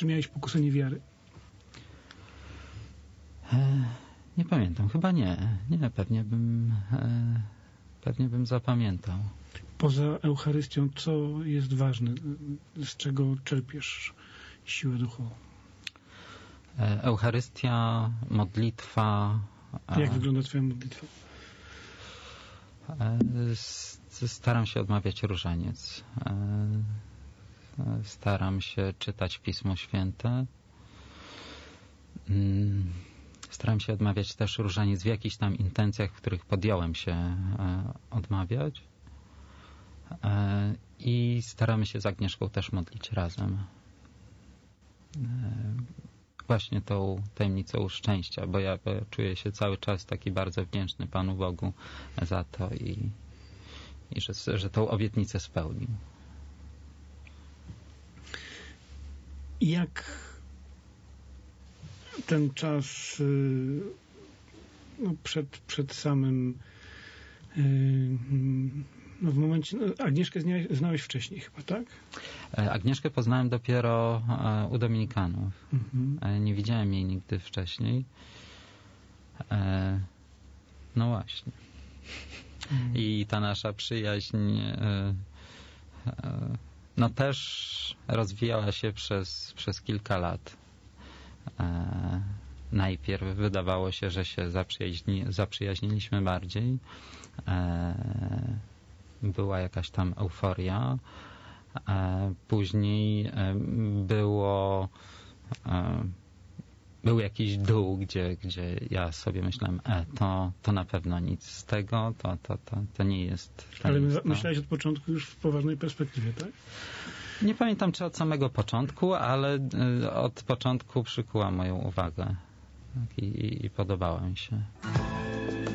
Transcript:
Czy miałeś pokusę niewiary? Nie pamiętam, chyba nie. Nie, pewnie bym zapamiętał. Poza Eucharystią, co jest ważne? Z czego czerpiesz siłę duchową? Eucharystia, modlitwa. Jak wygląda twoja modlitwa? Staram się odmawiać różaniec. Staram się czytać Pismo Święte. Staram się odmawiać też różaniec w jakichś tam intencjach, w których podjąłem się odmawiać. I staramy się z Agnieszką też modlić razem. Właśnie tą tajemnicą szczęścia, bo ja czuję się cały czas taki bardzo wdzięczny Panu Bogu za to i że tą obietnicę spełnił. Jak ten czas przed samym w momencie... Agnieszkę znałeś wcześniej chyba, tak? Agnieszkę poznałem dopiero u Dominikanów. Nie widziałem jej nigdy wcześniej. No właśnie. I ta nasza przyjaźń no też rozwijała się przez kilka lat. Najpierw wydawało się, że się zaprzyjaźniliśmy bardziej. Była jakaś tam euforia. Później był jakiś dół, gdzie ja sobie myślałem, to na pewno nic z tego, to nie jest... Ale myślałeś od początku już w poważnej perspektywie, tak? Nie pamiętam, czy od samego początku, ale od początku przykuła moją uwagę i podobała mi się.